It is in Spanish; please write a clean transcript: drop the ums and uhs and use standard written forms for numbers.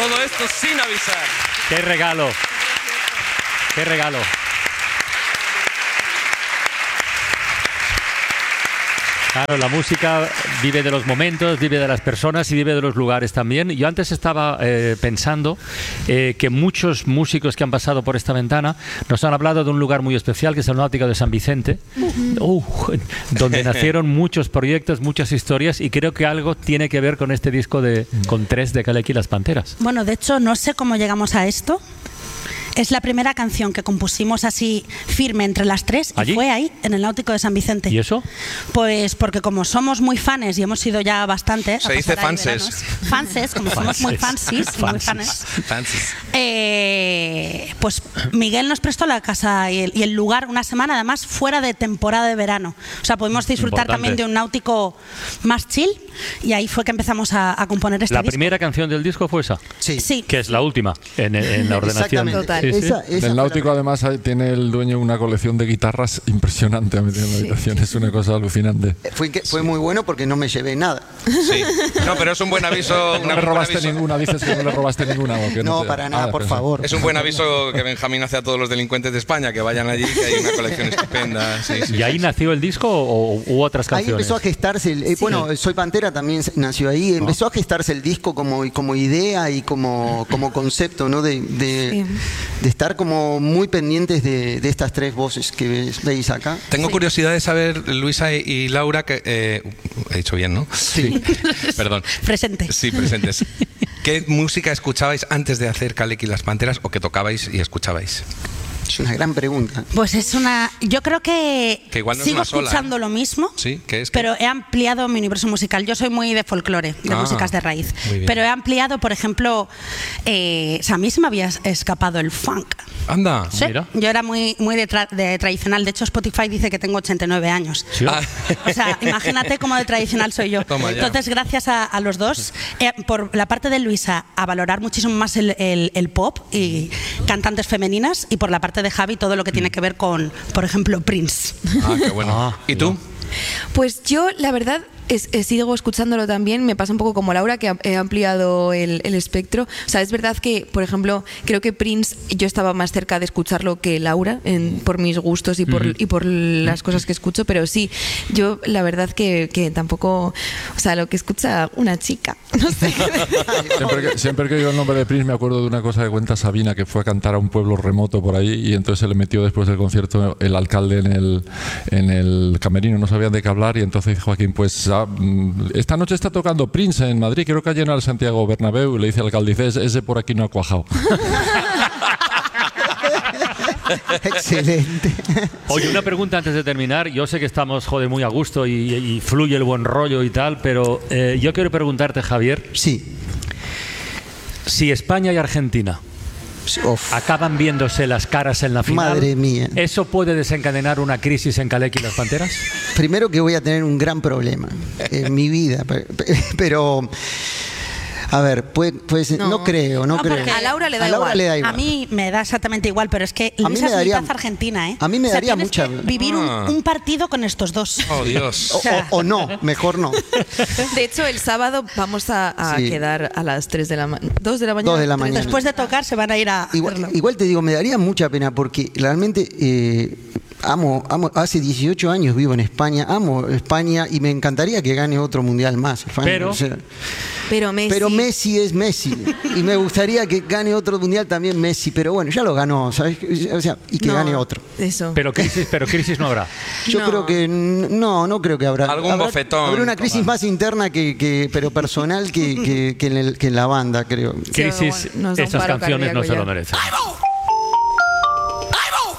todo esto sin avisar. ¡Qué regalo! ¡Qué regalo! Claro, la música vive de los momentos, vive de las personas y vive de los lugares también. Yo antes estaba pensando que muchos músicos que han pasado por esta ventana nos han hablado de un lugar muy especial, que es el Náutico de San Vicente, donde nacieron muchos proyectos, muchas historias, y creo que algo tiene que ver con este disco con 3 de Kaleki y las Panteras. Bueno, de hecho, no sé cómo llegamos a esto. Es la primera canción que compusimos así firme entre las 3 y fue ahí, en el Náutico de San Vicente. ¿Y eso? Pues porque como somos muy fanes y hemos ido ya bastante... Se dice fanses. Fanses, como somos muy fancies, muy fanes. Pues Miguel nos prestó la casa y el lugar una semana, además fuera de temporada de verano. O sea, pudimos disfrutar también de un náutico más chill, y ahí fue que empezamos a componer este disco. ¿La primera canción del disco fue esa? Sí. Que es la última en la ordenación. Exactamente. Esa Del Náutico, además, tiene el dueño una colección de guitarras impresionante a meter en la habitación. Es una cosa alucinante. Fue muy bueno porque no me llevé nada. Sí. No, pero es un buen aviso. No le robaste ninguna, dices que no le robaste ninguna. No, para nada, por favor. Es un buen aviso que Benjamín hace a todos los delincuentes de España, que vayan allí, que hay una colección estupenda. Sí, ¿Y ahí nació el disco o hubo otras canciones? Ahí empezó a gestarse, bueno, Soy Pantera también nació ahí, empezó a gestarse el disco como idea y como concepto, ¿no? De estar como muy pendientes de estas 3 voces que veis acá. Tengo curiosidad de saber, Luisa y Laura, que he dicho bien, ¿no? Sí. Perdón. Presente. Sí, presentes. ¿Qué música escuchabais antes de hacer Kaleki y las Panteras, o que tocabais y escuchabais? Es una gran pregunta. Pues yo creo que igual no es sigo una sola, escuchando lo mismo, sí, ¿qué es? pero he ampliado mi universo musical. Yo soy muy de folclore, de músicas de raíz, pero he ampliado, por ejemplo, a mí se me había escapado el funk. Anda, ¿Sí? Mira. Yo era muy de tradicional. De hecho, Spotify dice que tengo 89 años. ¿Sí? O sea, imagínate cómo de tradicional soy yo. Entonces, gracias a los dos, por la parte de Luisa, a valorar muchísimo más el pop y cantantes femeninas, y por la parte de Javi, todo lo que tiene que ver con, por ejemplo, Prince. Qué bueno. ¿Y tú? Pues yo, la verdad, sigo escuchándolo también. Me pasa un poco como Laura, que he ampliado el espectro. O sea, es verdad que, por ejemplo, creo que Prince, yo estaba más cerca de escucharlo que Laura, por mis gustos y por las cosas que escucho, pero sí, yo la verdad que tampoco, o sea, lo que escucha una chica, no sé. Siempre que digo el nombre de Prince me acuerdo de una cosa que cuenta Sabina, que fue a cantar a un pueblo remoto por ahí, y entonces se le metió después del concierto el alcalde en el camerino, no sabían de qué hablar, y entonces dijo Joaquín, pues esta noche está tocando Prince en Madrid, creo que ha llenado el Santiago Bernabéu, y le dice al alcalde, dice, ese por aquí no ha cuajado. Excelente. Oye, una pregunta antes de terminar. Yo sé que estamos, muy a gusto y fluye el buen rollo y tal, pero yo quiero preguntarte, Javier. Sí. Si España y Argentina acaban viéndose las caras en la final, madre mía, ¿eso puede desencadenar una crisis en Kaleki y las Panteras? Primero que voy a tener un gran problema en mi vida, pero a ver, pues no creo. A Laura le da igual. A mí me da exactamente igual, pero es que Luisa es mitad argentina, ¿eh? A mí me daría mucha... vivir un partido con estos dos. Oh, Dios. O no, mejor no. De hecho, el sábado vamos a quedar a las 2 de la mañana. 2 de la mañana. Después de tocar se van a ir a... Igual te digo, me daría mucha pena porque realmente... Amo, hace 18 años vivo en España, amo España y me encantaría que gane otro mundial más. Pero Messi es Messi y me gustaría que gane otro mundial también Messi, pero bueno, ya lo ganó, ¿sabes? O sea, y que gane otro. Eso. Pero crisis no habrá. Yo creo que no creo que habrá. Algún bofetón. Habrá una crisis más interna pero personal que en la banda, creo. Crisis, esas canciones no se lo merecen.